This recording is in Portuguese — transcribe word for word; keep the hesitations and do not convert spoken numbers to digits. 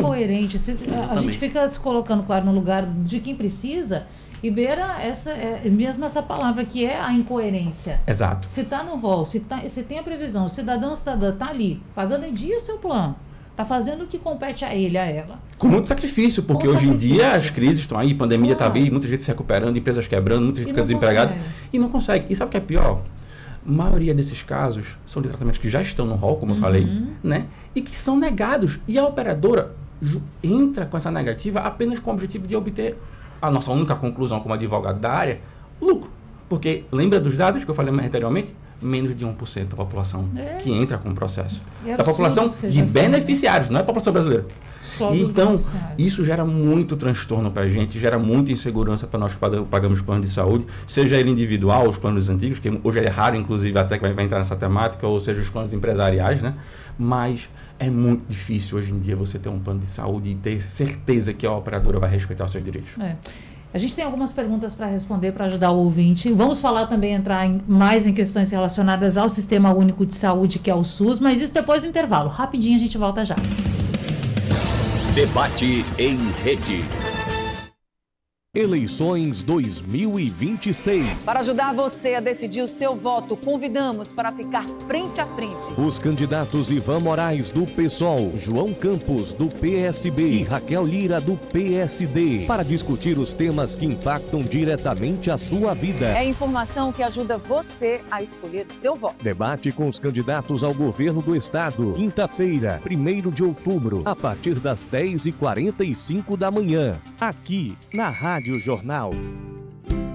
incoerente. Se, a, a gente fica se colocando, claro, no lugar de quem precisa e beira essa, é, mesmo essa palavra que é a incoerência. Exato. Se está no rol, se, tá, se tem a previsão, o cidadão, cidadã está ali, pagando em dia o seu plano, está fazendo o que compete a ele, a ela. Com muito sacrifício, porque Com hoje sacrifício. em dia as crises estão aí, pandemia está Claro. aí, muita gente se recuperando, empresas quebrando, muita gente E ficando não desempregada consegue. e não consegue. E sabe o que é pior? A maioria desses casos são de tratamentos que já estão no rol, como eu falei, né? E que são negados. E a operadora ju- entra com essa negativa apenas com o objetivo de obter a nossa única conclusão como advogado da área, lucro. Porque lembra dos dados que eu falei anteriormente? Menos de um por cento da população É. que entra com o processo. É Da absurdo população que seja de assim, beneficiários, não é a população brasileira. Só E do então, beneficiário. isso gera muito transtorno para a gente, gera muita insegurança para nós que pada- pagamos plano de saúde, seja ele individual, os planos antigos, que hoje é raro, inclusive, até que vai, vai entrar nessa temática, ou seja, os planos empresariais, né? Mas é muito difícil hoje em dia você ter um plano de saúde e ter certeza que a operadora vai respeitar os seus direitos. É. A gente tem algumas perguntas para responder, para ajudar o ouvinte. Vamos falar também, entrar em, mais em questões relacionadas ao Sistema Único de Saúde, que é o SUS, mas isso depois do intervalo. Rapidinho, a gente volta já. Debate em rede. Eleições dois mil e vinte e seis. Para ajudar você a decidir o seu voto, convidamos para ficar frente a frente Os candidatos Ivan Moraes, do PSOL, João Campos, do P S B e Raquel Lira, do P S D, para discutir os temas que impactam diretamente a sua vida. É informação que ajuda você a escolher o seu voto. Debate com os candidatos ao governo do estado, quinta-feira, primeiro de outubro, a partir das dez e quarenta e cinco da manhã, aqui na Rádio Jornal.